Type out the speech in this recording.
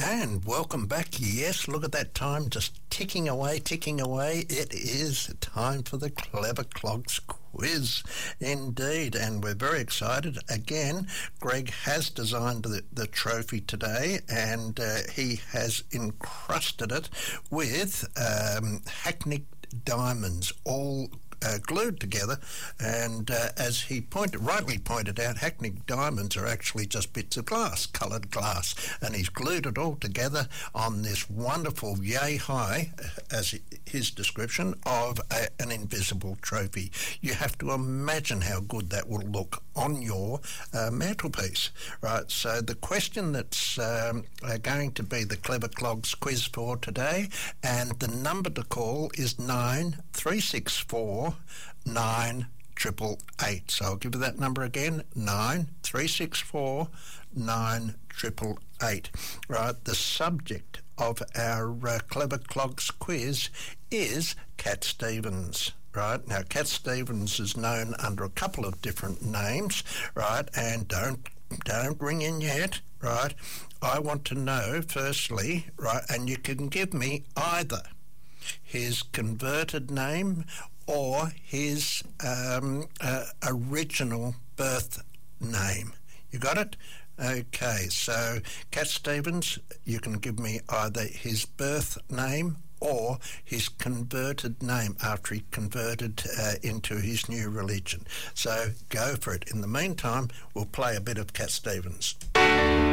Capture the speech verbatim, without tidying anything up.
And welcome back. Yes, look at that time just ticking away, ticking away. It is time for the Clever Clogs quiz, indeed. And we're very excited. Again, Greg has designed the, the trophy today, and uh, he has encrusted it with um, Hackney diamonds, all Uh, glued together, and uh, as he pointed, rightly pointed out, Hackney diamonds are actually just bits of glass, coloured glass, and he's glued it all together on this wonderful yay high, as his description, of a, an invisible trophy. You have to imagine how good that will look on your uh, mantelpiece, right? So the question that's um, uh, going to be the Clever Clogs quiz for today, and the number to call is nine three six four nine triple eight. So I'll give you that number again, nine three six four nine triple eight. Right, the subject of our uh, Clever Clogs quiz is Cat Stevens. Right, now Cat Stevens is known under a couple of different names, right, and don't don't ring in yet, right. I want to know firstly, right, and you can give me either his converted name or his um, uh, original birth name. You got it? Okay, so Cat Stevens, you can give me either his birth name or his converted name after he converted uh, into his new religion. So go for it. In the meantime, we'll play a bit of Cat Stevens.